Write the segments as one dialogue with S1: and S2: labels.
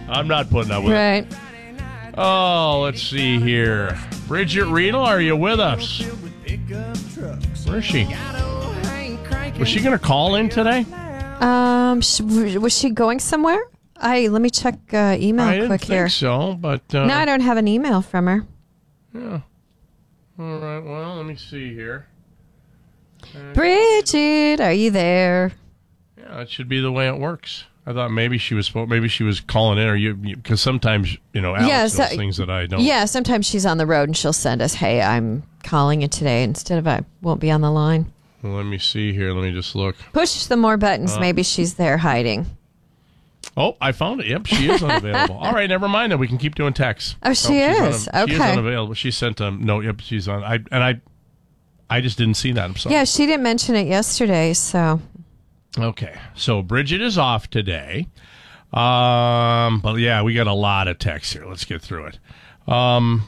S1: I'm not putting up with it.
S2: Right.
S1: Oh, let's see here. Bridget Riedel, are you with us? Where is she? Was she going to call in today?
S2: Was she going somewhere? Let me check email
S1: I didn't
S2: quick
S1: think
S2: here.
S1: so, but...
S2: No, I don't have an email from her.
S1: Yeah. All right, well, let me see here.
S2: Bridget, are you there?
S1: Yeah, that should be the way it works. I thought maybe she was calling in, or because sometimes Alex knows things that I don't.
S2: Yeah, sometimes she's on the road and she'll send us, "Hey, I'm calling you today," instead of "I won't be on the line."
S1: Well, let me see here. Let me just look.
S2: Push some more buttons. Maybe she's there hiding.
S1: Oh, I found it. Yep, she is unavailable. All right, never mind. Then we can keep doing texts.
S2: Oh, she is. Okay.
S1: She is unavailable. She sent a note. Yep, she's on. I just didn't see that. I'm sorry.
S2: Yeah, she didn't mention it yesterday, so.
S1: Okay, so Bridget is off today. But yeah, we got a lot of texts here. Let's get through it. Little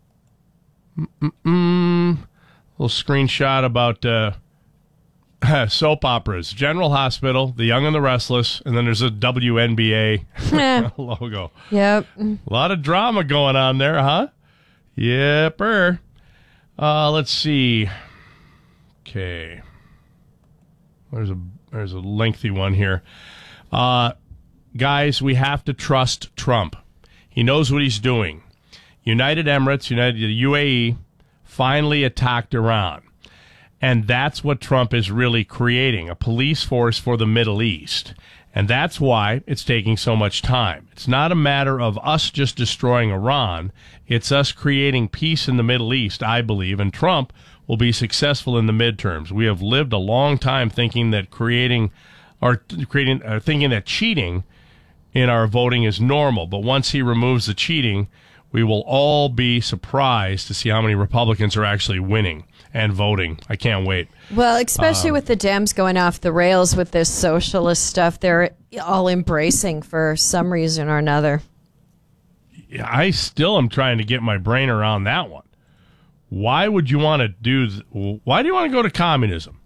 S1: screenshot about soap operas. General Hospital, The Young and the Restless, and then there's a WNBA logo.
S2: Yep.
S1: A lot of drama going on there, huh? Yepper. Let's see. Okay. There's a lengthy one here. Guys, we have to trust Trump. He knows what he's doing. United Emirates, the UAE, finally attacked Iran. And that's what Trump is really creating, a police force for the Middle East. And that's why it's taking so much time. It's not a matter of us just destroying Iran. It's us creating peace in the Middle East, I believe, and Trump will be successful in the midterms. We have lived a long time thinking that thinking that cheating in our voting is normal. But once he removes the cheating, we will all be surprised to see how many Republicans are actually winning and voting. I can't wait.
S2: Well, especially with the Dems going off the rails with this socialist stuff, they're all embracing for some reason or another.
S1: I still am trying to get my brain around that one. Why would you want to why do you want to go to communism?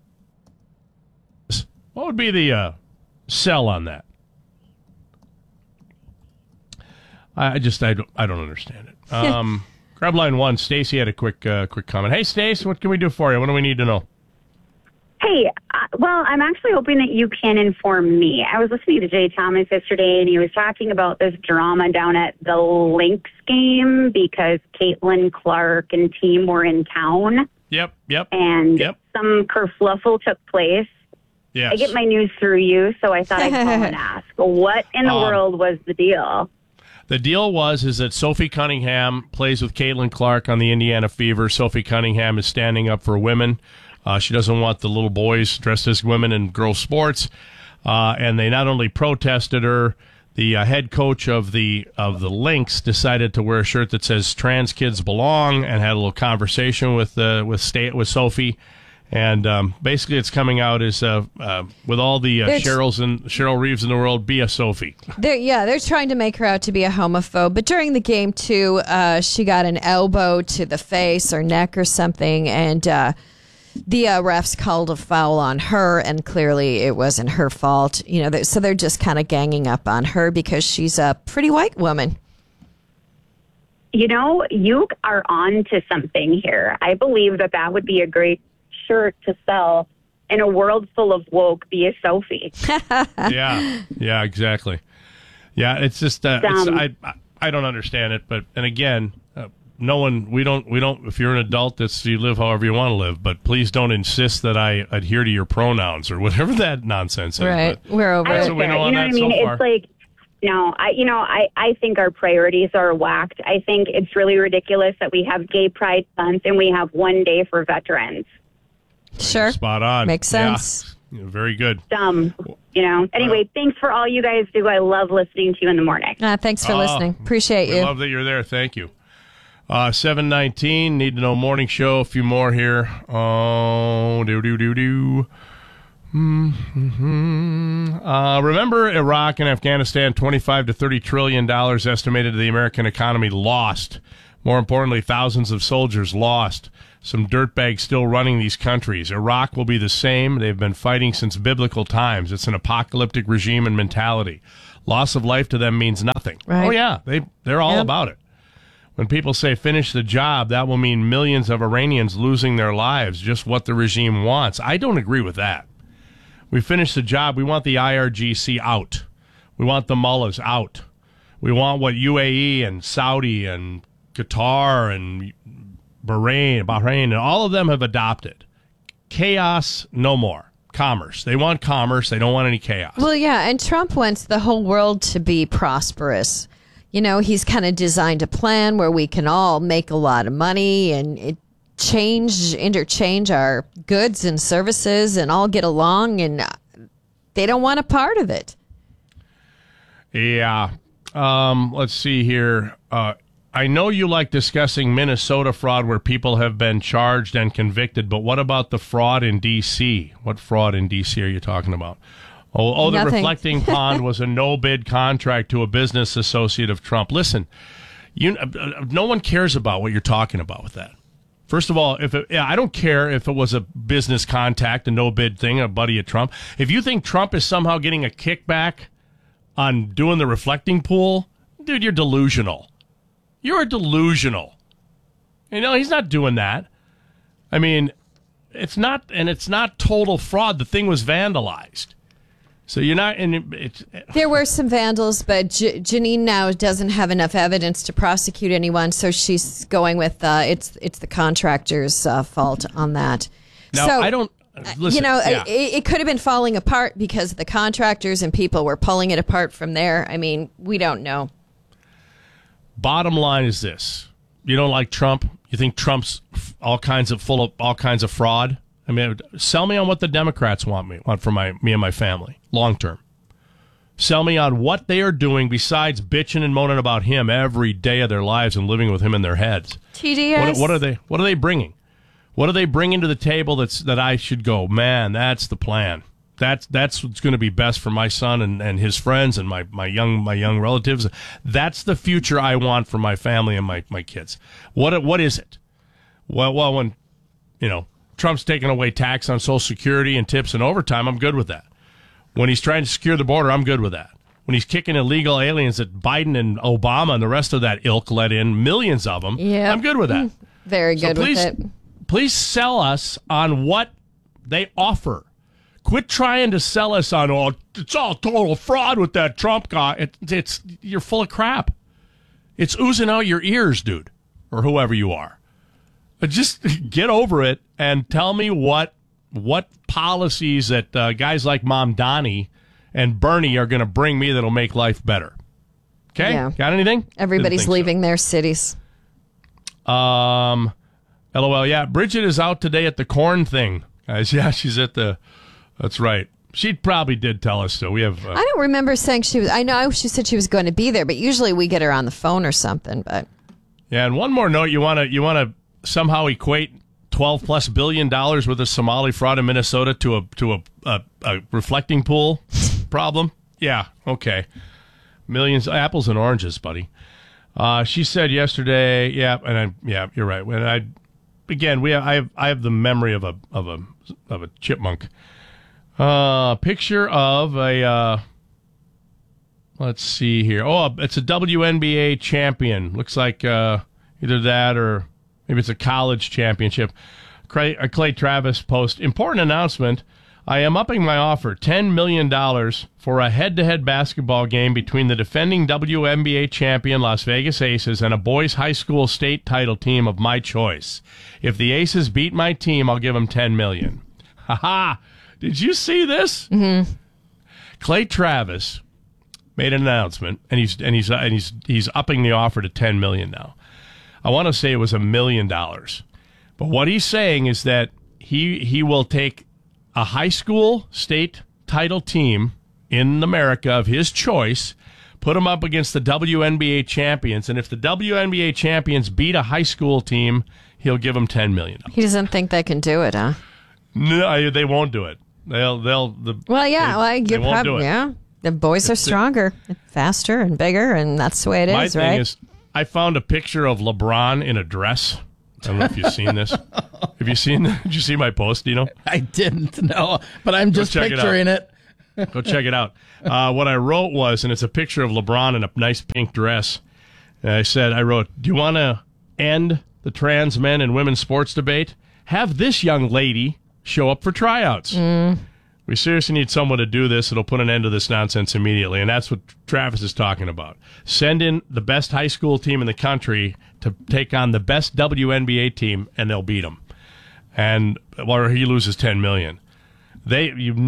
S1: What would be the sell on that? I don't understand it. Grab line 1, Stacy had a quick comment. Hey, Stace, what can we do for you? What do we need to know?
S3: Hey, well, I'm actually hoping that you can inform me. I was listening to Jay Thomas yesterday, and he was talking about this drama down at the Lynx game because Caitlin Clark and team were in town.
S1: Yep.
S3: And some kerfluffle took place.
S1: Yes.
S3: I get my news through you, so I thought I'd call and ask. What in the world was the deal?
S1: The deal is that Sophie Cunningham plays with Caitlin Clark on the Indiana Fever. Sophie Cunningham is standing up for women. She doesn't want the little boys dressed as women in girls' sports. And they not only protested her, the head coach of the Lynx decided to wear a shirt that says "Trans kids belong" and had a little conversation with Sophie. And basically, it's coming out as with all the Cheryl Reeves in the world, be a Sophie.
S2: They're trying to make her out to be a homophobe. But during the game, too, she got an elbow to the face or neck or something, and the refs called a foul on her, and clearly it wasn't her fault. So they're just kind of ganging up on her because she's a pretty white woman.
S3: You are on to something here. I believe that would be a great shirt to sell in a world full of woke. Be a Sophie.
S1: yeah, exactly. Yeah, it's just I don't understand it, and again, we don't. If you're an adult, you live however you want to live, but please don't insist that I adhere to your pronouns or whatever that nonsense is.
S2: Right, we're over it.
S1: So we know on that so far.
S3: It's like, no, I think our priorities are whacked. I think it's really ridiculous that we have Gay Pride Month and we have one day for veterans.
S2: Sure.
S1: Spot on.
S2: Makes sense.
S1: Yeah, very good.
S3: Dumb. Anyway, thanks for all you guys do. I love listening to you in the morning.
S2: Thanks for listening. Appreciate you.
S1: I love that you're there. Thank you. 7:19, Need to Know Morning Show. A few more here. Remember Iraq and Afghanistan, $25 to $30 trillion estimated the American economy lost. More importantly, thousands of soldiers lost. Some dirtbags still running these countries. Iraq will be the same. They've been fighting since biblical times. It's an apocalyptic regime and mentality. Loss of life to them means nothing.
S2: Right.
S1: Oh, yeah, they're all
S2: Yep.
S1: about it. When people say finish the job, that will mean millions of Iranians losing their lives, just what the regime wants. I don't agree with that. We finish the job. We want the IRGC out. We want the mullahs out. We want what UAE and Saudi and Qatar and Bahrain, and all of them have adopted. Chaos, no more. Commerce. They want commerce. They don't want any chaos.
S2: Well, yeah, and Trump wants the whole world to be prosperous. You know, he's kind of designed a plan where we can all make a lot of money and interchange our goods and services and all get along, and they don't want a part of it.
S1: Yeah. Let's see here. I know you like discussing Minnesota fraud where people have been charged and convicted, but what about the fraud in D.C.? What fraud in D.C. are you talking about? Oh, the
S2: Nothing.
S1: Reflecting Pond was a no-bid contract to a business associate of Trump. Listen, no one cares about what you're talking about with that. First of all, I don't care if it was a business contact, a no-bid thing, a buddy of Trump. If you think Trump is somehow getting a kickback on doing the reflecting pool, dude, you're delusional. You're delusional. You know, he's not doing that. I mean, it's not total fraud. The thing was vandalized. So you're not, and
S2: There were some vandals, but Janine now doesn't have enough evidence to prosecute anyone, so she's going with it's the contractor's fault on that.
S1: now
S2: so,
S1: I don't. Listen,
S2: you know,
S1: yeah.
S2: it could have been falling apart because the contractors and people were pulling it apart from there. I mean, we don't know.
S1: Bottom line is this: you don't like Trump. You think Trump's all kinds of fraud. I mean, sell me on what the Democrats want for me and my family long term. Sell me on what they are doing besides bitching and moaning about him every day of their lives and living with him in their heads.
S2: TDS.
S1: What are they bringing? What are they bringing to the table that I should go, man, that's the plan. That's what's going to be best for my son and his friends and my young relatives. That's the future I want for my family and my kids. What is it? Well, when Trump's taking away tax on Social Security and tips and overtime, I'm good with that. When he's trying to secure the border, I'm good with that. When he's kicking illegal aliens that Biden and Obama and the rest of that ilk let in, millions of them,
S2: Yep.
S1: I'm good with that.
S2: Very good with it.
S1: Please sell us on what they offer. Quit trying to sell us on, it's all total fraud with that Trump guy. You're full of crap. It's oozing out your ears, dude, or whoever you are. But just get over it and tell me what policies that guys like Mom Donnie and Bernie are going to bring me that'll make life better. Okay?
S2: Yeah.
S1: Got anything?
S2: Everybody's
S1: Didn't think
S2: leaving their cities.
S1: so. LOL, yeah. Bridget is out today at the corn thing. Guys, yeah, she's at the... That's right. She probably did tell us so. We have...
S2: I don't remember saying she was. I know she said she was going to be there, but usually we get her on the phone or something. But
S1: yeah, and one more note. You want to somehow equate $12+ billion worth of Somali fraud in Minnesota to a reflecting pool problem? Yeah, okay. Millions, apples and oranges, buddy. She said yesterday. Yeah, you're right. When I have the memory of a chipmunk. Picture of a. Let's see here. Oh, it's a WNBA champion. Looks like either that or maybe it's a college championship. Clay Travis post. Important announcement. I am upping my offer, $10 million for a head-to-head basketball game between the defending WNBA champion Las Vegas Aces and a boys' high school state title team of my choice. If the Aces beat my team, I'll give them $10 million. Ha-ha! Did you see this? Mm-hmm. Clay Travis made an announcement, and he's upping the offer to $10 million now. I want to say it was $1 million, but what he's saying is that he will take a high school state title team in America of his choice, put them up against the WNBA champions, and if the WNBA champions beat a high school team, he'll give them $10 million.
S2: he doesn't think they can do it, huh?
S1: No, they won't do it. They'll.
S2: Well, yeah.
S1: They won't do it.
S2: Yeah, the boys are stronger, faster, and bigger, and that's the way it is,
S1: My
S2: right?
S1: thing is, I found a picture of LeBron in a dress. I don't know if you've seen this. Have you seen? Did you see my post? Do you know?
S4: I didn't know, but I'm just
S1: check it out.
S4: picturing it.
S1: Go check it out. What I wrote was, and it's a picture of LeBron in a nice pink dress. I wrote, do you want to end the trans men and women's sports debate? Have this young lady show up for tryouts. We seriously need someone to do this. It'll put an end to this nonsense immediately, and that's what Travis is talking about. Send in the best high school team in the country to take on the best WNBA team, and they'll beat them. And or he loses $10 million. The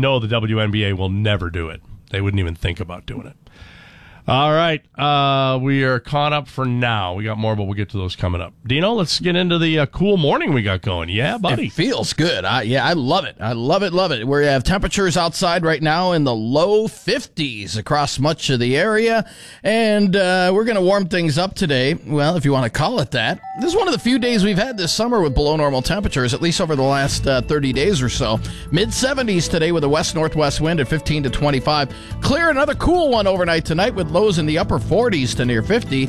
S1: WNBA will never do it. They wouldn't even think about doing it. All right, we are caught up for now. We got more, but we'll get to those coming up. Dino, let's get into the cool morning we got going. Yeah, buddy.
S4: It feels good. I love it. I love it. We have temperatures outside right now in the low 50s across much of the area, and we're going to warm things up today. Well, if you want to call it that. This is one of the few days we've had this summer with below normal temperatures, at least over the last 30 days or so. Mid-70s today with a west-northwest wind at 15 to 25. Clear, another cool one overnight tonight with lows in the upper 40s to near 50.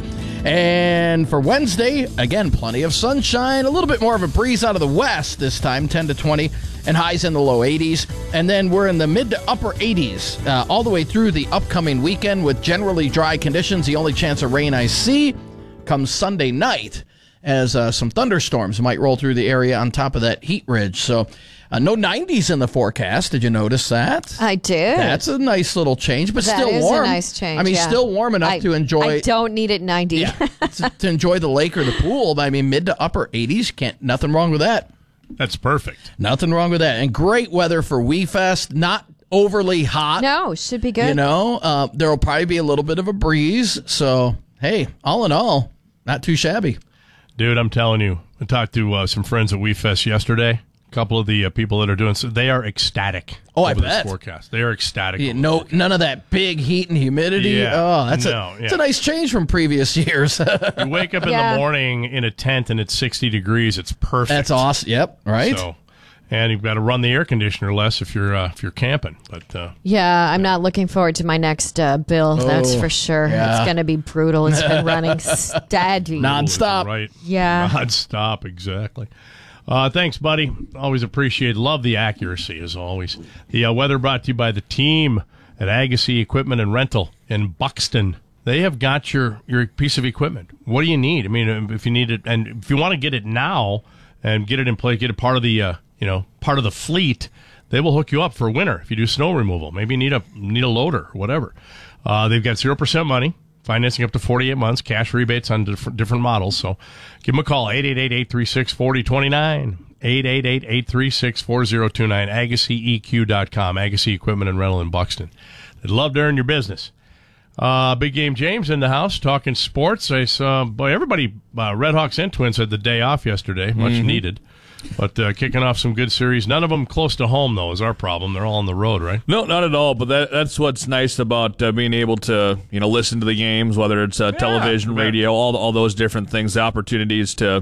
S4: And for Wednesday, again, plenty of sunshine, a little bit more of a breeze out of the west this time, 10 to 20, and highs in the low 80s. And then we're in the mid to upper 80s all the way through the upcoming weekend with generally dry conditions. The only chance of rain I see comes Sunday night as some thunderstorms might roll through the area on top of that heat ridge. So no 90s in the forecast. Did you notice that?
S2: I did.
S4: That's a nice little change, but
S2: that
S4: still
S2: is
S4: warm.
S2: A nice change.
S4: I mean, still warm enough to enjoy.
S2: I don't need it 90.
S4: Yeah, to enjoy the lake or the pool. I mean, mid to upper 80s. Nothing wrong with that.
S1: That's perfect.
S4: Nothing wrong with that. And great weather for WeFest. Not overly hot.
S2: No, should be good.
S4: You know, there will probably be a little bit of a breeze. So, hey, all in all, not too shabby.
S1: Dude, I'm telling you, I talked to some friends at WeFest yesterday. A couple of the people that are doing so, they are ecstatic.
S4: Oh, I
S1: over
S4: bet.
S1: This forecast. They are ecstatic.
S4: Yeah, none of that big heat and humidity.
S1: Yeah.
S4: It's a nice change from previous years.
S1: You wake up in the morning in a tent and it's 60 degrees. It's perfect.
S4: That's awesome. Yep. Right.
S1: So, and you've got to run the air conditioner less if you're camping. But
S2: yeah, I'm not looking forward to my next bill. That's for sure.
S4: Yeah.
S2: It's going to be brutal. It's been running steady.
S4: Nonstop.
S1: Right.
S2: Yeah.
S1: Nonstop. Exactly. Thanks, buddy. Always appreciate. Love the accuracy, as always. The weather brought to you by the team at Agassi Equipment and Rental in Buxton. They have got your piece of equipment. What do you need? I mean, if you need it, and if you want to get it now and get it in place, get it part of the part of the fleet, they will hook you up for winter if you do snow removal. Maybe you need a loader or whatever. They've got 0% money. Financing up to 48 months, cash rebates on different models. So give them a call, 888-836-4029, 888-836-4029, AgassiEQ.com, Agassi Equipment and Rental in Buxton. They'd love to earn your business. Big Game James in the house, talking sports. I saw, everybody, Redhawks and Twins had the day off yesterday, much needed. But kicking off some good series. None of them close to home, though, is our problem. They're all on the road, right?
S5: No, not at all. But that's what's nice about being able to listen to the games, whether it's television, radio, all those different things, the opportunities to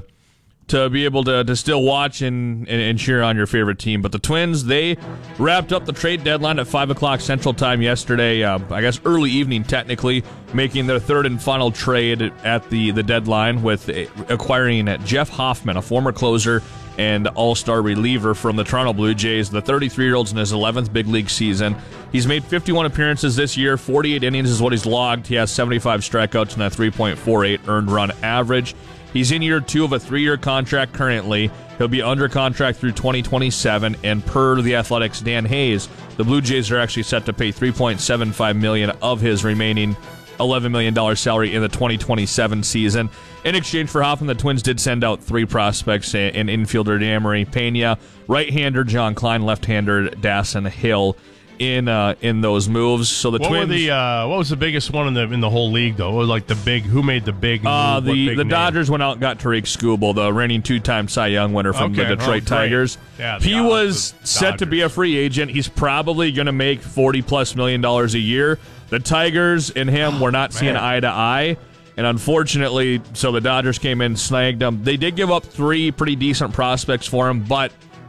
S5: be able to still watch and cheer on your favorite team. But the Twins, they wrapped up the trade deadline at 5 o'clock Central Time yesterday, I guess early evening technically, making their third and final trade at the deadline with acquiring Jeff Hoffman, a former closer and all-star reliever from the Toronto Blue Jays. The 33-year-old's in his 11th big league season. He's made 51 appearances this year. 48 innings is what he's logged. He has 75 strikeouts and a 3.48 earned run average. He's in year 2 of a 3-year contract currently. He'll be under contract through 2027, and per The Athletic's Dan Hayes, the Blue Jays are actually set to pay $3.75 million of his remaining $11 million salary in the 2027 season. In exchange for Hoffman, the Twins did send out 3 prospects in infielder Damery Pena, right-hander John Klein, left-hander Dason Hill in those moves. So the Twins.
S1: What was the biggest one in the whole league though? What was like the big? Who made the big?
S5: The Dodgers went out and got Tariq Skubal, the reigning 2-time Cy Young winner from the Detroit Tigers.
S1: Yeah,
S5: he was set to be a free agent. He's probably going to make $40+ million a year. The Tigers and him were not seeing eye to eye. And unfortunately, so the Dodgers came in and snagged him. They did give up 3 pretty decent prospects for him, but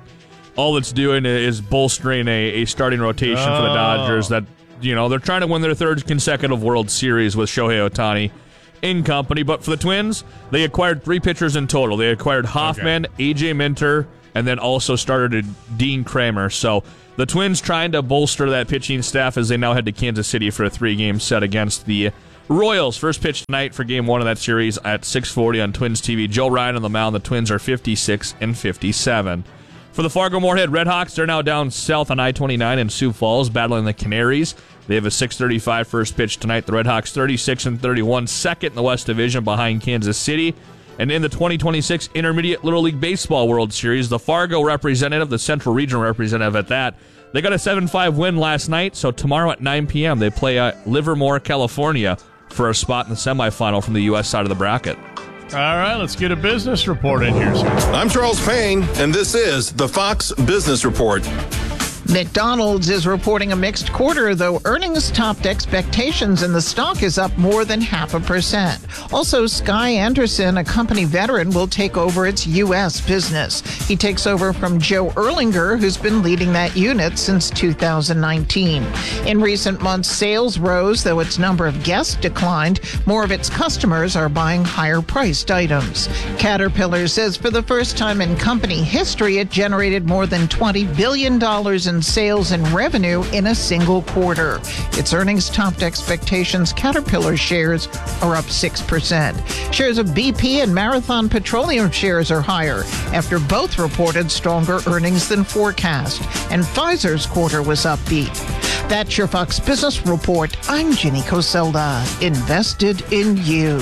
S5: all it's doing is bolstering a starting rotation for the Dodgers that, they're trying to win their 3rd consecutive World Series with Shohei Ohtani in company. But for the Twins, they acquired 3 pitchers in total. They acquired Hoffman, A.J. Minter, and then also started Dean Kramer. So the Twins trying to bolster that pitching staff as they now head to Kansas City for a 3-game set against the Royals. First pitch tonight for Game 1 of that series at 6:40 on Twins TV. Joe Ryan on the mound. The Twins are 56-57. For the Fargo-Moorhead Redhawks, they're now down south on I-29 in Sioux Falls, battling the Canaries. They have a 6:35 first pitch tonight. The Redhawks 36-31, second in the West Division behind Kansas City. And in the 2026 Intermediate Little League Baseball World Series, the Fargo representative, the Central Regional representative at that, they got a 7-5 win last night, so tomorrow at 9 p.m. they play Livermore, California for a spot in the semifinal from the U.S. side of the bracket.
S1: All right, let's get a business report in here, sir.
S6: I'm Charles Payne, and this is the Fox Business Report.
S7: McDonald's is reporting a mixed quarter, though earnings topped expectations and the stock is up more than 0.5%. Also, Sky Anderson, a company veteran, will take over its U.S. business. He takes over from Joe Erlinger, who's been leading that unit since 2019. In recent months, sales rose, though its number of guests declined. More of its customers are buying higher-priced items. Caterpillar says for the first time in company history, it generated more than $20 billion in sales and revenue in a single quarter. Its earnings topped expectations. Caterpillar shares are up 6%. Shares of BP and Marathon Petroleum shares are higher after both reported stronger earnings than forecast. And Pfizer's quarter was upbeat. That's your Fox Business Report. I'm Ginny Coselda. Invested in you.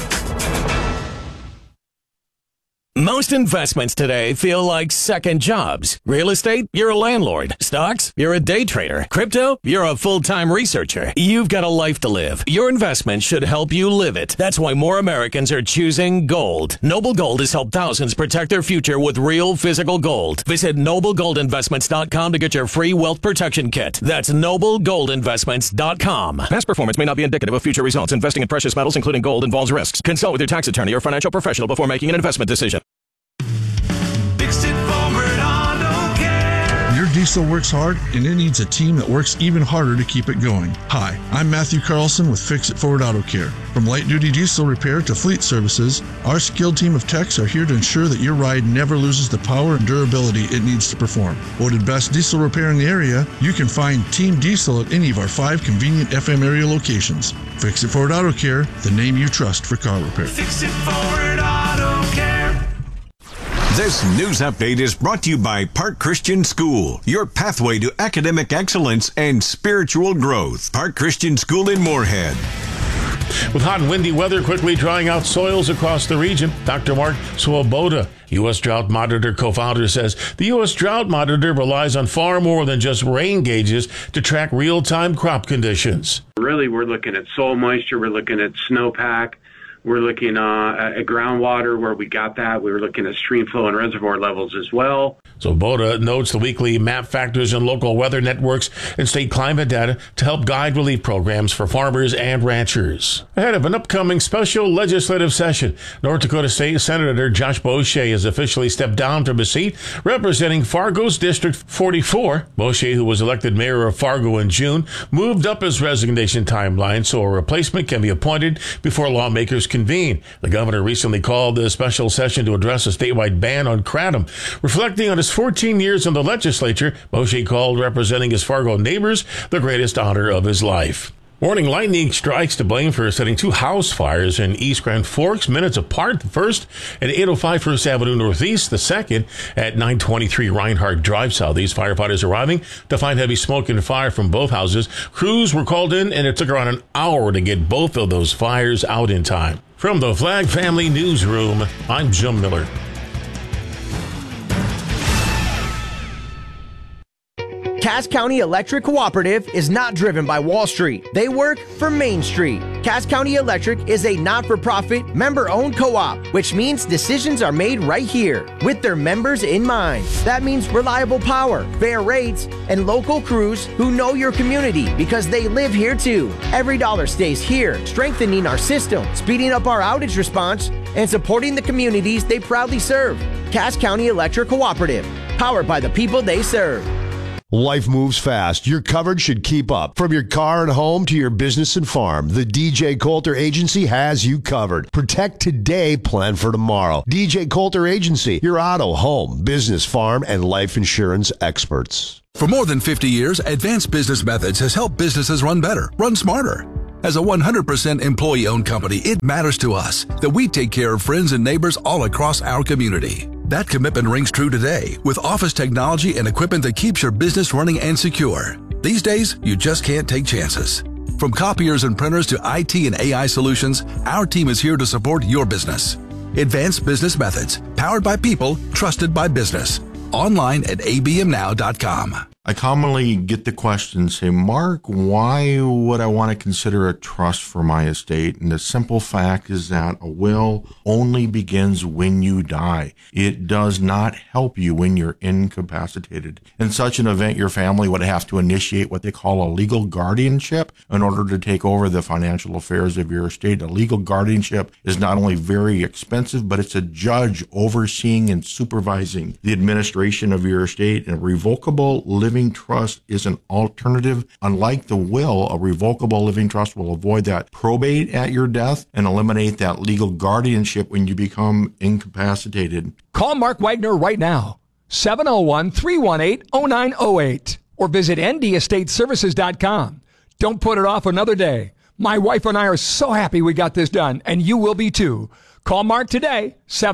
S8: Most investments today feel like second jobs. Real estate, you're a landlord. Stocks, you're a day trader. Crypto, you're a full-time researcher. You've got a life to live. Your investment should help you live it. That's why more Americans are choosing gold. Noble Gold has helped thousands protect their future with real physical gold. Visit NobleGoldInvestments.com to get your free wealth protection kit. That's NobleGoldInvestments.com. Past performance may not be indicative of future results. Investing in precious metals, including gold, involves risks. Consult with your tax attorney or financial professional before making an investment decision.
S9: Your diesel works hard, and it needs a team that works even harder to keep it going. Hi, I'm Matthew Carlson with Fix It Forward Auto Care. From light-duty diesel repair to fleet services, our skilled team of techs are here to ensure that your ride never loses the power and durability it needs to perform. Voted best diesel repair in the area, you can find Team Diesel at any of our 5 convenient FM area locations. Fix It Forward Auto Care, the name you trust for car repair.
S10: Fix It Forward Auto Care.
S11: This news update is brought to you by Park Christian School, your pathway to academic excellence and spiritual growth. Park Christian School in Moorhead.
S12: With hot and windy weather quickly drying out soils across the region, Dr. Mark Swoboda, U.S. Drought Monitor co-founder, says the U.S. Drought Monitor relies on far more than just rain gauges to track real-time crop conditions.
S13: Really, we're looking at soil moisture, we're looking at snowpack, we're looking at groundwater where we got that. We were looking at stream flow and reservoir levels as well.
S12: So Boda notes the weekly map factors in local weather networks and state climate data to help guide relief programs for farmers and ranchers. Ahead of an upcoming special legislative session, North Dakota State Senator Josh Boucher has officially stepped down from his seat representing Fargo's District 44. Boucher, who was elected mayor of Fargo in June, moved up his resignation timeline so a replacement can be appointed before lawmakers convene. The governor recently called a special session to address a statewide ban on kratom. Reflecting on his 14 years in the legislature, Boucher called representing his Fargo neighbors the greatest honor of his life. Warning lightning strikes to blame for setting 2 house fires in East Grand Forks minutes apart. The first at 805 First Avenue Northeast, the second at 923 Reinhardt Drive Southeast. Firefighters arriving to find heavy smoke and fire from both houses. Crews were called in, and it took around an hour to get both of those fires out in time. From the Flag Family Newsroom, I'm Jim Miller.
S14: Cass County Electric Cooperative is not driven by Wall Street. They work for Main Street. Cass County Electric is a not-for-profit, member-owned co-op, which means decisions are made right here with their members in mind. That means reliable power, fair rates, and local crews who know your community because they live here too. Every dollar stays here, strengthening our system, speeding up our outage response, and supporting the communities they proudly serve. Cass County Electric Cooperative, powered by the people they serve.
S15: Life moves fast. Your coverage should keep up. From your car and home to your business and farm, the DJ Coulter Agency has you covered. Protect today, plan for tomorrow. DJ Coulter Agency, your auto, home, business, farm, and life insurance experts.
S16: For more than 50 years, Advanced Business Methods has helped businesses run better, run smarter. As a 100% employee-owned company, it matters to us that we take care of friends and neighbors all across our community. That commitment rings true today with office technology and equipment that keeps your business running and secure. These days, you just can't take chances. From copiers and printers to IT and AI solutions, our team is here to support your business. Advanced Business Methods, powered by people, trusted by business. Online at abmnow.com.
S17: I commonly get the question, say, Mark, why would I want to consider a trust for my estate? And the simple fact is that a will only begins when you die. It does not help you when you're incapacitated. In such an event, your family would have to initiate what they call a legal guardianship in order to take over the financial affairs of your estate. A legal guardianship is not only very expensive, but it's a judge overseeing and supervising the administration of your estate. And a revocable living trust is an alternative. Unlike the will, a revocable living trust will avoid that probate at your death and eliminate that legal guardianship when you become incapacitated.
S18: Call Mark Wagner right now, 701-318-0908, or visit ndestateservices.com. Don't put it off another day. My wife and I are so happy we got this done, and you will be too. Call Mark today,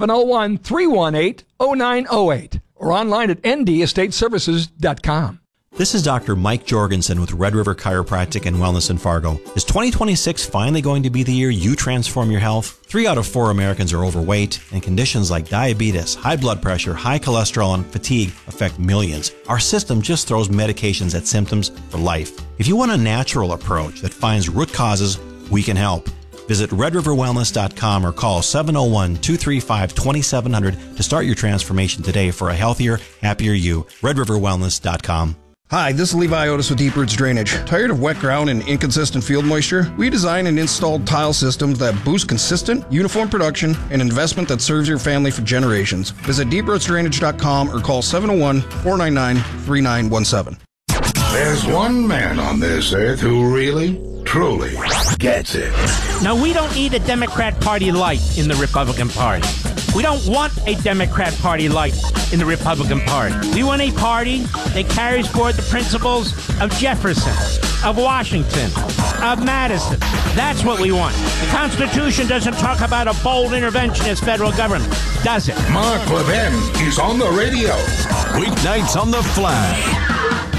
S18: 701-318-0908. or online at ndestateservices.com.
S19: This is Dr. Mike Jorgensen with Red River Chiropractic and Wellness in Fargo. Is 2026 finally going to be the year you transform your health? 3 out of 4 Americans are overweight, and conditions like diabetes, high blood pressure, high cholesterol, and fatigue affect millions. Our system just throws medications at symptoms for life. If you want a natural approach that finds root causes, we can help. Visit redriverwellness.com or call 701-235-2700 to start your transformation today for a healthier, happier you. redriverwellness.com.
S20: Hi, this is Levi Otis with Deep Roots Drainage. Tired of wet ground and inconsistent field moisture? We design and install tile systems that boost consistent, uniform production and investment that serves your family for generations. Visit deeprootsdrainage.com or call 701-499-3917.
S21: There's one man on this earth who really, truly gets it.
S22: Now, we don't need a Democrat Party light in the Republican Party. We don't want a Democrat Party light in the Republican Party. We want a party that carries forward the principles of Jefferson, of Washington, of Madison. That's what we want. The Constitution doesn't talk about a bold interventionist federal government, does it?
S21: Mark Levin is on the radio.
S8: Weeknights on the Flag.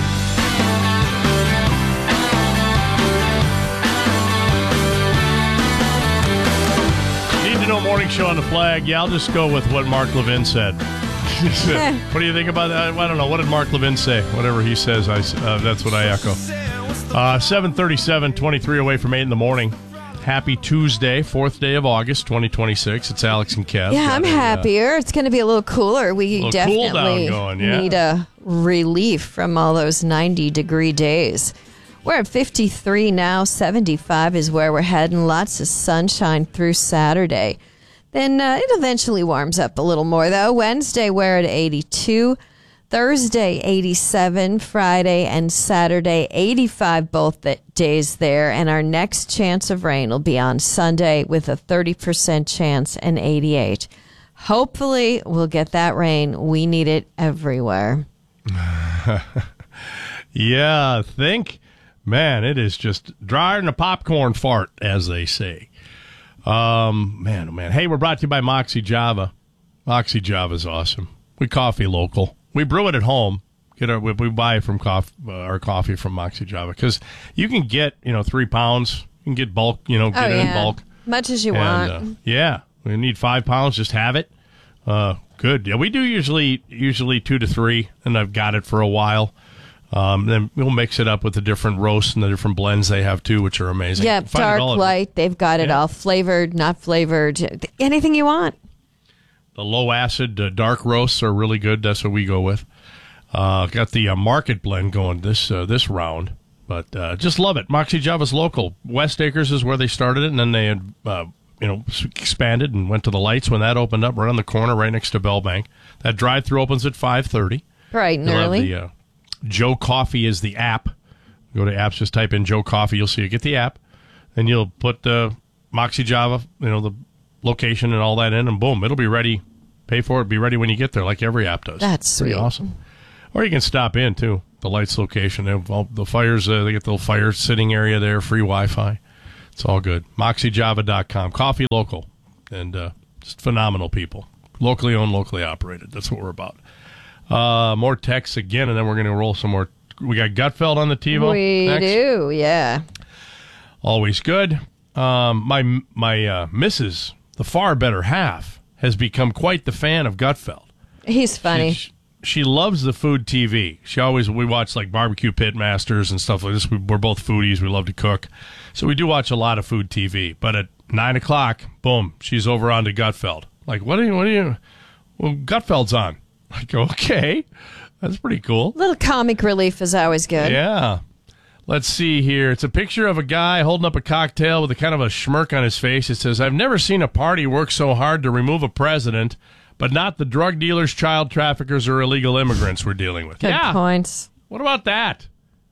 S1: No morning show on the Flag. Yeah, I'll just go with what Mark Levin said. What do you think about that? I don't know. What did Mark Levin say? Whatever he says, that's what I echo. 7:37, 23 away from 8 in the morning. Happy Tuesday, 4th day of August, 2026. It's Alex and Kev.
S2: Yeah, I'm happier. It's going to be a little cooler. We definitely need a relief from all those 90-degree days. We're at 53 now. 75 is where we're heading. Lots of sunshine through Saturday. Then it eventually warms up a little more, though. Wednesday, we're at 82. Thursday, 87. Friday and Saturday, 85 both days there. And our next chance of rain will be on Sunday with a 30% chance and 88. Hopefully, we'll get that rain. We need it everywhere.
S1: Yeah, man, it is just drier than a popcorn fart, as they say. Man, oh man. Hey, we're brought to you by Moxie Java. Moxie Java is awesome. We coffee local. We brew it at home. We buy from our coffee from Moxie Java because you can get 3 pounds. You can get bulk. Get it in bulk,
S2: much as you want.
S1: Yeah, we need 5 pounds. Just have it. Good. Yeah, we do usually 2 to 3, and I've got it for a while. Then we'll mix it up with the different roasts and the different blends they have too, which are amazing.
S2: Yeah, dark, light, they've got it all. Flavored, not flavored, anything you want.
S1: The low acid dark roasts are really good. That's what we go with. Got the market blend going this round, but just love it. Moxie Java's local. West Acres is where they started it, and then they had expanded and went to the Lights when that opened up right on the corner, right next to Bell Bank. That drive-through opens at 5:30.
S2: Bright and early.
S1: Joe Coffee is the app. Go to apps, just type in Joe Coffee. You'll see it. Get the app. Then you'll put the Moxie Java, the location and all that in, and boom, it'll be ready. Pay for it. Be ready when you get there, like every app does.
S2: That's
S1: pretty
S2: sweet.
S1: awesome. Or you can stop in, too. The Lights location. They have all the fires. They get the little fire sitting area there, free Wi-Fi. It's all good. MoxieJava.com. Coffee local. And just phenomenal people. Locally owned, locally operated. That's what we're about. More texts again, and then we're going to roll some more. We got Gutfeld on the TiVo.
S2: We
S1: next.
S2: do, yeah.
S1: Always good. My missus, the far better half, has become quite the fan of Gutfeld.
S2: He's funny.
S1: She loves the food TV. We watch like Barbecue Pit Masters and stuff like this. We're both foodies. We love to cook. So we do watch a lot of food TV. But at 9 o'clock, boom, she's over on to Gutfeld. Like, what are you? Well, Gutfeld's on. Like, okay. That's pretty cool.
S2: Little comic relief is always good.
S1: Yeah. Let's see here. It's a picture of a guy holding up a cocktail with a kind of a smirk on his face. It says, I've never seen a party work so hard to remove a president, but not the drug dealers, child traffickers, or illegal immigrants we're dealing with.
S2: Good points.
S1: What about that?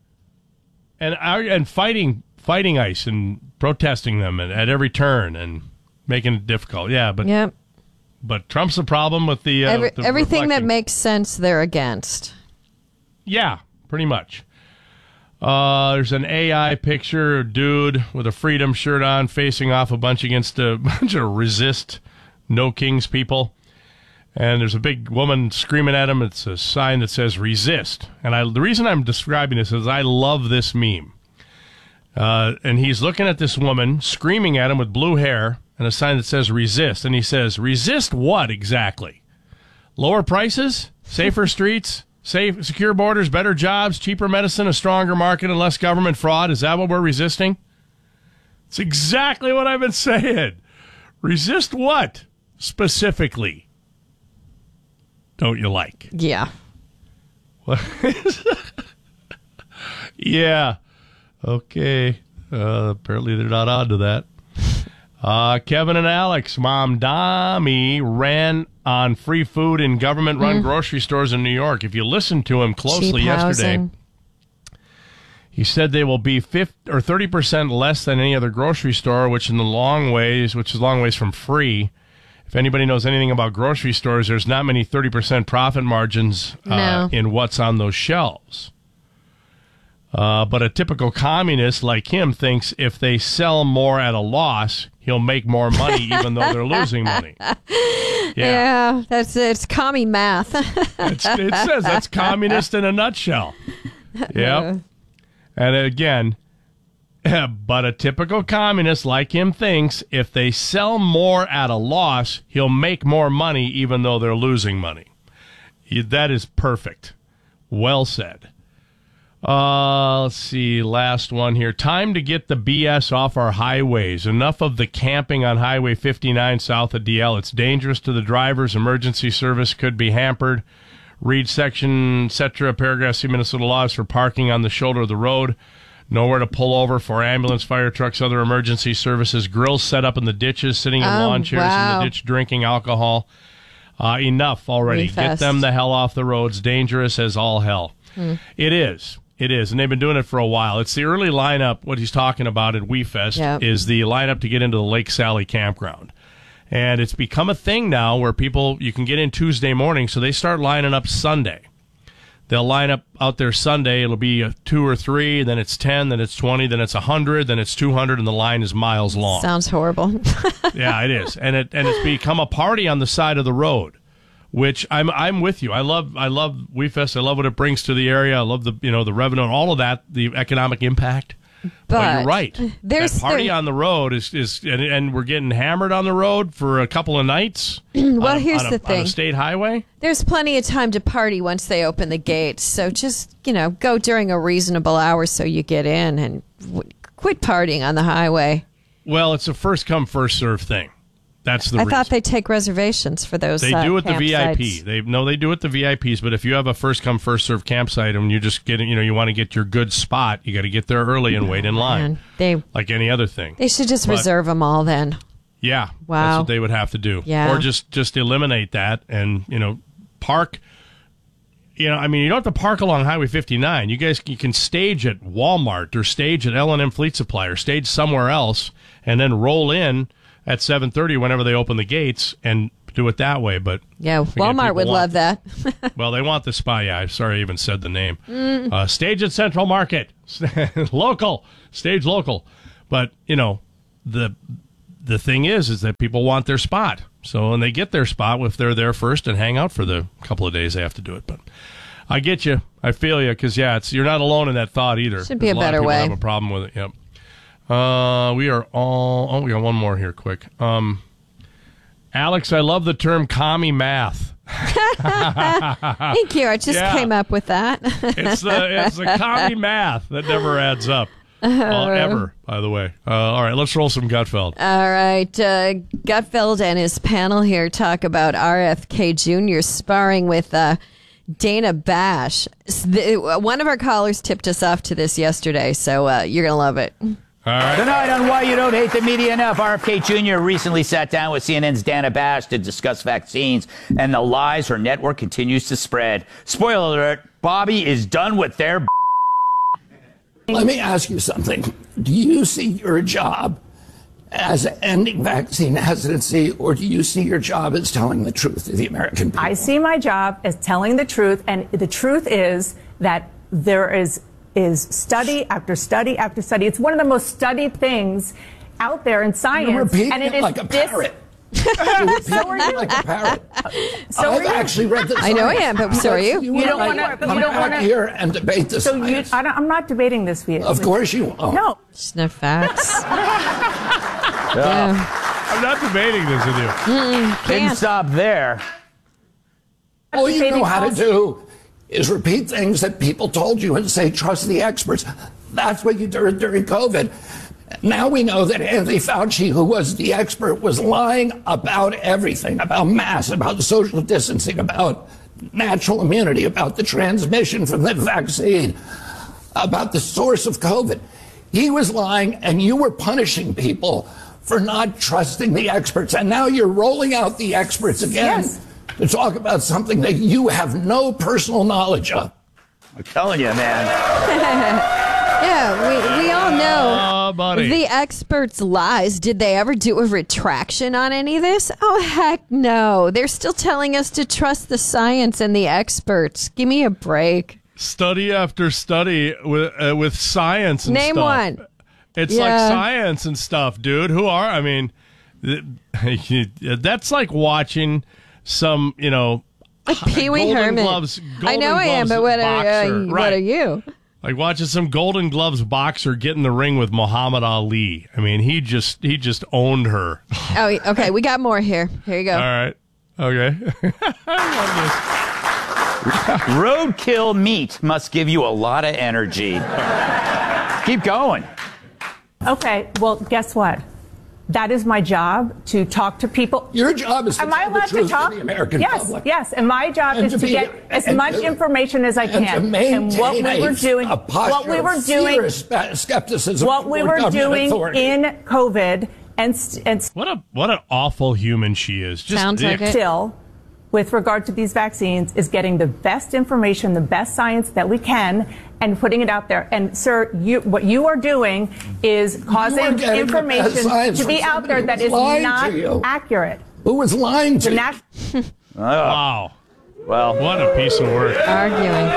S1: And fighting ICE and protesting them at every turn and making it difficult. Yeah, but
S2: yep.
S1: But Trump's the problem with the with the
S2: everything that
S1: reflecting.
S2: makes sense they're against.
S1: Yeah, pretty much. There's an AI picture, a dude with a Freedom shirt on, facing off a bunch against a bunch of resist No Kings people. And there's a big woman screaming at him. It's a sign that says resist. And the reason I'm describing this is I love this meme. And he's looking at this woman screaming at him with blue hair and a sign that says resist. And he says, resist what exactly? Lower prices? Safer streets? Secure borders? Better jobs? Cheaper medicine? A stronger market? And less government fraud? Is that what we're resisting? It's exactly what I've been saying. Resist what specifically? Don't you like?
S2: Yeah.
S1: Yeah. Okay. Apparently they're not on to that. Kevin and Alex, Mom Dami ran on free food in government-run grocery stores in New York. If you listened to him closely yesterday, he said they will be 30% less than any other grocery store, which is a long ways from free. If anybody knows anything about grocery stores, there's not many 30% profit margins in what's on those shelves. But a typical communist like him thinks if they sell more at a loss, he'll make more money even though they're losing money.
S2: Yeah, it's commie math.
S1: It says that's communist in a nutshell. Yep. And again, but a typical communist like him thinks if they sell more at a loss, he'll make more money even though they're losing money. That is perfect. Well said. Let's see, last one here. Time to get the BS off our highways. Enough of the camping on Highway 59 south of DL. It's dangerous to the drivers. Emergency service could be hampered. Read section, etc., paragraph C, Minnesota laws for parking on the shoulder of the road. Nowhere to pull over for ambulance, fire trucks, other emergency services. Grills set up in the ditches, sitting in lawn chairs in the ditch, drinking alcohol. Enough already. Get them the hell off the roads. Dangerous as all hell. It is. It is, and they've been doing it for a while. It's the early lineup. What he's talking about at WeFest is the lineup to get into the Lake Sally campground. And it's become a thing now where you can get in Tuesday morning, so they start lining up Sunday. They'll line up out there Sunday. It'll be 2 or 3, then it's 10, then it's 20, then it's 100, then it's 200, and the line is miles long.
S2: Sounds horrible.
S1: Yeah, it is, and it's become a party on the side of the road. Which I'm with you. I love WeFest. I love what it brings to the area. I love the revenue and all of that, the economic impact. But you're right. That party on the road is and we're getting hammered on the road for a couple of nights.
S2: Well, here's the thing.
S1: On a state highway.
S2: There's plenty of time to party once they open the gates. So just go during a reasonable hour so you get in and quit partying on the highway.
S1: Well, it's a first come first serve thing. That's the reason.
S2: I thought they take reservations for those.
S1: They do at the
S2: campsites.
S1: VIP. They do at the VIPs. But if you have a first come first serve campsite and you just get you want to get your good spot, you got to get there early and wait in line. Like any other thing.
S2: They should just reserve them all then.
S1: Yeah,
S2: wow.
S1: That's what they would have to do.
S2: Yeah.
S1: Or just eliminate that and park. you know, I mean, you don't have to park along Highway 59. You can stage at Walmart or stage at L&M Fleet Supply or stage somewhere else and then roll in at 7:30 whenever they open the gates and do it that way. But
S2: yeah, Walmart would love that.
S1: Well, they want the spot. Yeah, I'm sorry I even said the name. Stage at Central Market. Local. Stage local. But, you know, the thing is that people want their spot. So when they get their spot, if they're there first and hang out for the couple of days they have to do it. But I get you. I feel you. Because, yeah, you're not alone in that thought either.
S2: Should be a better way.
S1: Have a problem with it. Yep. We are all... Oh, we got one more here quick. Alex, I love the term commie math.
S2: Thank you. I just came up with that.
S1: It's the commie math that never adds up. Ever, by the way. All right, let's roll some Gutfeld.
S2: All right. Gutfeld and his panel here talk about RFK Jr. sparring with Dana Bash. One of our callers tipped us off to this yesterday, so you're going to love it.
S1: All right.
S3: Tonight on Why You Don't Hate the Media Enough, RFK Jr. recently sat down with CNN's Dana Bash to discuss vaccines and the lies her network continues to spread. Spoiler alert, Bobby is done with their...
S4: Let me ask you something. Do you see your job as ending vaccine hesitancy, or do you see your job as telling the truth to the American people?
S23: I see my job as telling the truth, and the truth is that there is study after study after study. It's one of the most studied things out there in science.
S4: You're repeating
S23: and it
S4: it like a parrot. You're repeating it like a parrot. I've actually read this.
S2: I know I am, but so are you.
S23: You don't want to.
S4: Come back here and debate this.
S23: So I'm not debating this with you.
S4: Of course you won't.
S23: No.
S2: Just no facts.
S1: Yeah. I'm not debating this with you.
S3: Didn't stop there.
S4: All you know how to do is repeat things that people told you and say, trust the experts. That's what you did during COVID. Now we know that Anthony Fauci, who was the expert, was lying about everything, about masks, about social distancing, about natural immunity, about the transmission from the vaccine, about the source of COVID. He was lying, and you were punishing people for not trusting the experts. And now you're rolling out the experts again to talk about something that you have no personal knowledge of.
S3: I'm telling you, man.
S2: Yeah, we all know
S1: buddy.
S2: The experts' lies. Did they ever do a retraction on any of this? Oh, heck no. They're still telling us to trust the science and the experts. Give me a break.
S1: Study after study with science and
S2: Name
S1: stuff.
S2: one.
S1: It's like science and stuff, dude. I mean, that's like watching some, you know,
S2: like Pee Wee Herman. I know I am, but what are you?
S1: Like watching some Golden Gloves boxer get in the ring with Muhammad Ali. I mean, he just owned her.
S2: Oh, okay. We got more here. Here you go.
S1: All right. Okay.
S3: Roadkill meat must give you a lot of energy. Keep going.
S23: Okay. Well, guess what? That is my job, to talk to people.
S4: Your job is to
S23: Am I
S4: tell the
S23: allowed
S4: truth
S23: to talk?
S4: to the American public.
S23: Yes, and my job is to get as much information as I can.
S4: And
S23: what we were doing,
S4: skepticism.
S23: What we were doing in COVID, and
S1: what an awful human she is. Just
S23: sounds like it. Still, with regard to these vaccines, is getting the best information, the best science that we can, and putting it out there. And, sir, what you are doing is causing information to be out there that is not accurate.
S4: Who was lying to you?
S1: Wow.
S3: Well,
S1: what a piece of work.
S2: Arguing.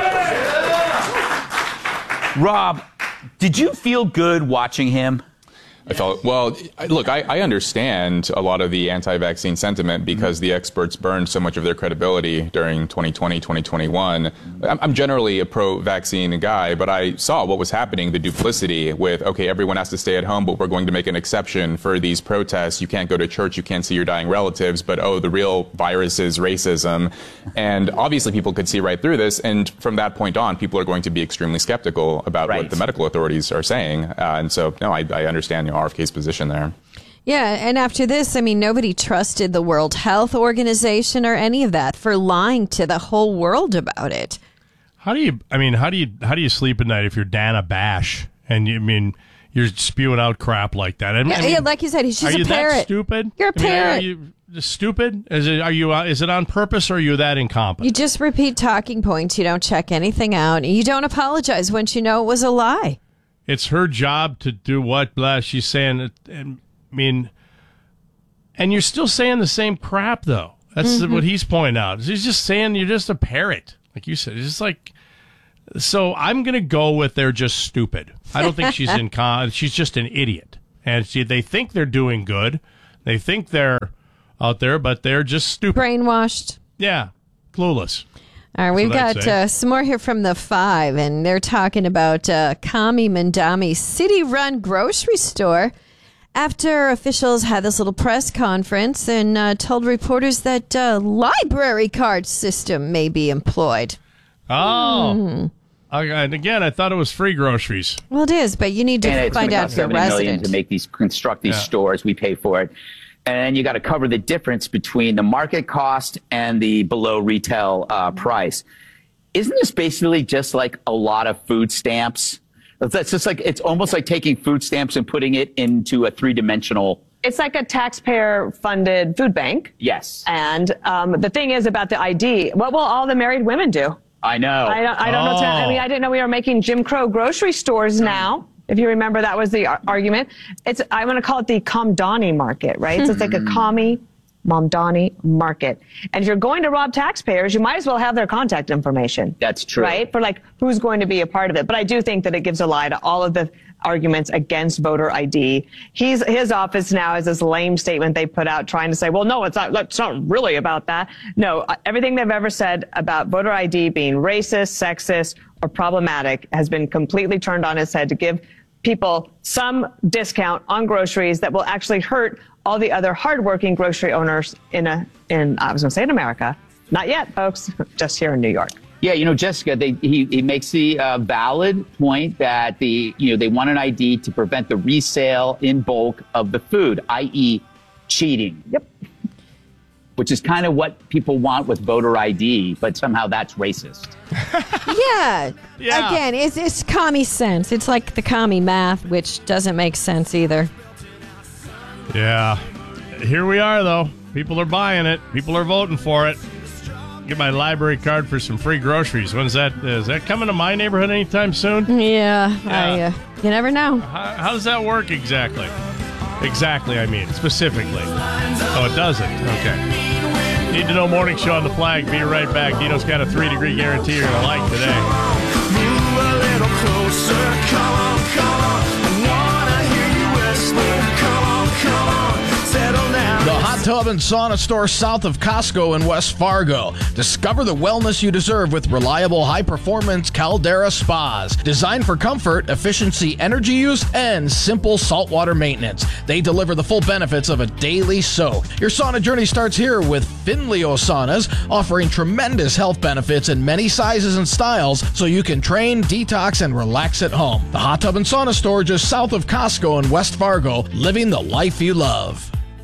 S3: Rob, did you feel good watching him?
S24: I felt, well, look, I understand a lot of the anti-vaccine sentiment because the experts burned so much of their credibility during 2020, 2021. I'm generally a pro-vaccine guy, but I saw what was happening, the duplicity with, okay, everyone has to stay at home, but we're going to make an exception for these protests. You can't go to church, you can't see your dying relatives, but, oh, the real virus is racism. And obviously people could see right through this, and from that point on, people are going to be extremely skeptical about what the medical authorities are saying. And so, no, I understand RFK's position there.
S2: Yeah, and after this, I mean, nobody trusted the World Health Organization or any of that for lying to the whole world about it.
S1: How do you sleep at night if you're Dana Bash and you're spewing out crap like that?
S2: Yeah, like you said, he's just a parrot.
S1: That stupid?
S2: You're a parrot.
S1: just stupid? Is it on purpose, or are you that incompetent?
S2: You just repeat talking points. You don't check anything out. And you don't apologize once you know it was a lie.
S1: It's her job to do what? Blah. She's saying, and you're still saying the same crap, though. That's what he's pointing out. He's just saying you're just a parrot, like you said. It's just like, so I'm going to go with they're just stupid. I don't think she's she's just an idiot. And they think they're doing good. They think they're out there, but they're just stupid.
S2: Brainwashed.
S1: Yeah, clueless.
S2: All right, we've got some more here from the 5, and they're talking about Kami Mandami city-run grocery store after officials had this little press conference and told reporters that library card system may be employed.
S1: Oh. And again, I thought it was free groceries.
S2: Well, it is, but you need to find out if you're a resident.
S3: To construct these stores. We pay for it. And you got to cover the difference between the market cost and the below retail price. Isn't this basically just like a lot of food stamps? That's just like, it's almost like taking food stamps and putting it into a 3-dimensional.
S5: It's like a taxpayer-funded food bank.
S3: Yes.
S5: And the thing is about the ID, what will all the married women do?
S3: I know.
S5: I don't know. I mean, I didn't know we were making Jim Crow grocery stores now. If you remember, that was the argument. I'm going to call it the Kamdani market, right? So it's like a Kami Mamdani market. And if you're going to rob taxpayers, you might as well have their contact information.
S3: That's true.
S5: Right? For like, who's going to be a part of it. But I do think that it gives a lie to all of the arguments against voter ID. His office now has this lame statement they put out trying to say, well, no, it's not really about that. No, everything they've ever said about voter ID being racist, sexist, or problematic has been completely turned on its head to give people some discount on groceries that will actually hurt all the other hardworking grocery owners I was going to say in America. Not yet, folks, just here in New York.
S3: Yeah, Jessica, he makes the valid point that they want an ID to prevent the resale in bulk of the food, i.e. cheating.
S5: Yep.
S3: Which is kind of what people want with voter ID, but somehow that's racist.
S2: Yeah. Again, it's commie sense. It's like the commie math, which doesn't make sense either.
S1: Yeah. Here we are, though. People are buying it. People are voting for it. Get my library card for some free groceries. When's that? Is that coming to my neighborhood anytime soon?
S2: Yeah. You never know.
S1: How does that work exactly? Exactly, I mean, specifically. Oh, it doesn't? Okay. Need to know Morning Show on the Flag. Be right back. Dino's got a 3-degree guarantee you're going to like today.
S10: Move a little closer. Come on, come on. I wanna hear you whisper. Come on. Settle down.
S20: The Hot Tub and Sauna Store south of Costco in West Fargo. Discover the wellness you deserve with reliable, high-performance Caldera spas. Designed for comfort, efficiency, energy use, and simple saltwater maintenance. They deliver the full benefits of a daily soak. Your sauna journey starts here with Finleo Saunas, offering tremendous health benefits in many sizes and styles so you can train, detox, and relax at home. The Hot Tub and Sauna Store just south of Costco in West Fargo, living the life you love.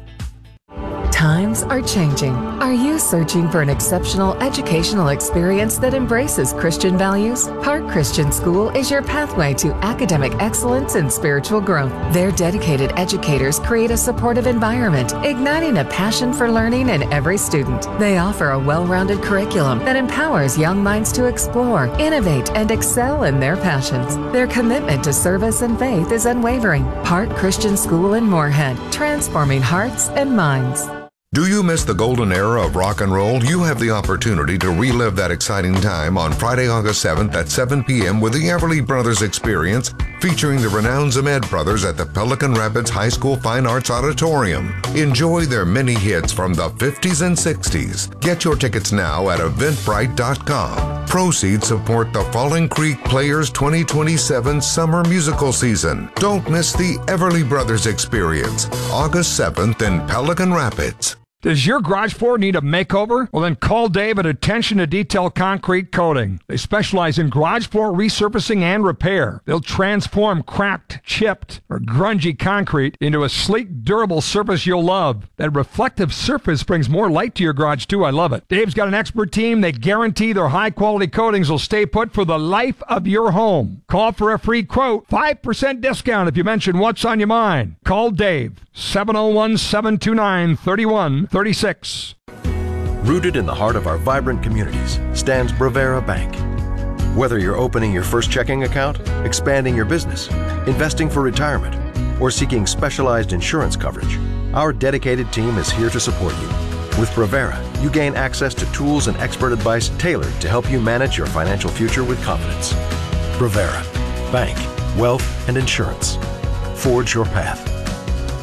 S6: Times are changing. Are you searching for an exceptional educational experience that embraces Christian values? Park Christian School is your pathway to academic excellence and spiritual growth. Their dedicated educators create a supportive environment, igniting a passion for learning in every student. They offer a well-rounded curriculum that empowers young minds to explore, innovate, and excel in their passions. Their commitment to service and faith is unwavering. Park Christian School in Moorhead, transforming hearts and minds.
S7: Do you miss the golden era of rock and roll? You have the opportunity to relive that exciting time on Friday, August 7th at 7 p.m. with the Everly Brothers Experience, featuring the renowned Zemed Brothers at the Pelican Rapids High School Fine Arts Auditorium. Enjoy their many hits from the 50s and 60s. Get your tickets now at eventbrite.com. Proceeds support the Falling Creek Players 2027 summer musical season. Don't miss the Everly Brothers Experience, August 7th in Pelican Rapids.
S18: Does your garage floor need a makeover? Well, then call Dave at Attention to Detail Concrete Coating. They specialize in garage floor resurfacing and repair. They'll transform cracked, chipped, or grungy concrete into a sleek, durable surface you'll love. That reflective surface brings more light to your garage, too. I love it. Dave's got an expert team. They guarantee their high-quality coatings will stay put for the life of your home. Call for a free quote. 5% discount if you mention what's on your mind. Call Dave. 701-729-3136.
S9: Rooted in the heart of our vibrant communities stands Bravera Bank. Whether you're opening your first checking account, expanding your business, investing for retirement, or seeking specialized insurance coverage, our dedicated team is here to support you. With Bravera, you gain access to tools and expert advice tailored to help you manage your financial future with confidence. Bravera. Bank, wealth, and insurance. Forge your path.